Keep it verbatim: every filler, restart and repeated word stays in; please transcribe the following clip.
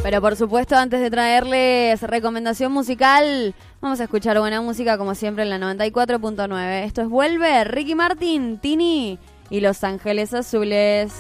Pero por supuesto, antes de traerles recomendación musical, vamos a escuchar buena música como siempre en la noventa y cuatro punto nueve. Esto es Vuelve, Ricky Martin, Tini y Los Ángeles Azules.